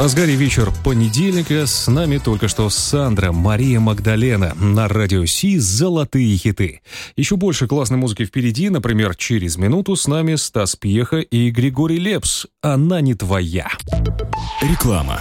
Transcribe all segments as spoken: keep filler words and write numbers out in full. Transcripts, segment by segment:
разгаре вечер понедельника. С нами только что Сандра Мария Магдалена на Радио Си «Золотые хиты». Еще больше классной музыки впереди. Например, через минуту с нами Стас Пьеха и Григорий Лепс. «Она не твоя». Реклама.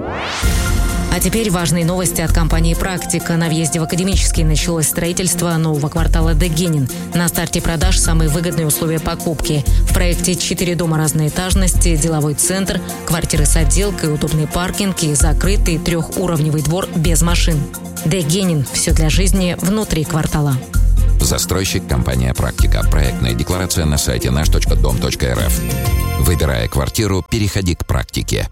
А теперь важные новости от компании «Практика». На въезде в Академический началось строительство нового квартала Дегенин. На старте продаж самые выгодные условия покупки. В проекте четыре дома разной этажности, деловой центр, квартиры с отделкой, удобный паркинг и закрытый трехуровневый двор без машин. Дегенин. Все для жизни внутри квартала. Застройщик компания «Практика». Проектная декларация на сайте наш точка дом точка эр эф. Выбирая квартиру, переходи к «Практике».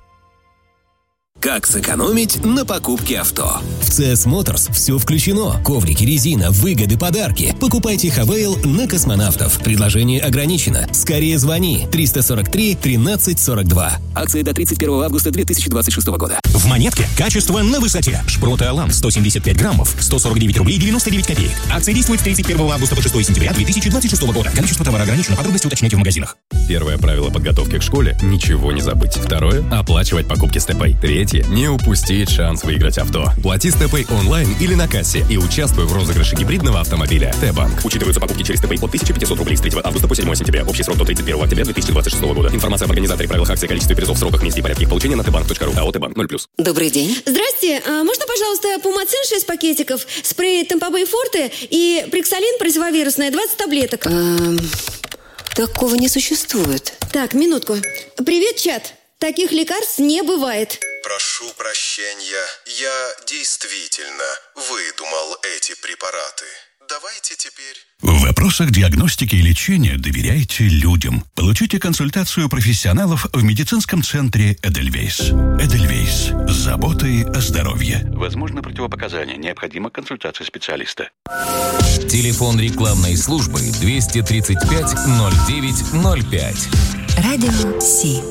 Как сэкономить на покупке авто? В си эс Motors все включено. Коврики, резина, выгоды, подарки. Покупайте Хавейл на космонавтов. Предложение ограничено. Скорее звони. триста сорок три тринадцать сорок два. Акции до тридцать первого августа две тысячи двадцать шестого года. В «Монетке» качество на высоте. Шпроты «Алан» сто семьдесят пять граммов, сто сорок девять рублей девяносто девять копеек. Акция действует с тридцать первого августа по шестого сентября две тысячи двадцать шестого года. Количество товара ограничено. Подробности уточняйте в магазинах. Первое правило подготовки к школе – ничего не забыть. Второе – оплачивать покупки с ТП. Третье – не упустить шанс выиграть авто. Плати с ТП онлайн или на кассе и участвуй в розыгрыше гибридного автомобиля. Т-банк. Учитываются покупки через ТП от тысяча пятьсот рублей с третьего августа по седьмого сентября. Общий срок до тридцать первого октября две тысячи двадцать шестого года. Информация об организаторе, правилах акции, количестве призов, сроках, месте и порядке их получения на тбанк точка ру. АО «Т-банк» ноль плюс. Добрый день. Здрасте. А можно, пожалуйста, пумацин шесть пакетиков, спрей Тампобей Форте и Приксалин противовирусная двадцать таблеток? Эм, такого не существует. Так, минутку. Привет, чат. Таких лекарств не бывает. Прошу прощения, я действительно выдумал эти препараты. Давайте теперь... В вопросах диагностики и лечения доверяйте людям. Получите консультацию профессионалов в медицинском центре «Эдельвейс». «Эдельвейс» с заботой о здоровье. Возможно, противопоказания. Необходима консультация специалиста. Телефон рекламной службы двести тридцать пять ноль девять ноль пять. Радио Си.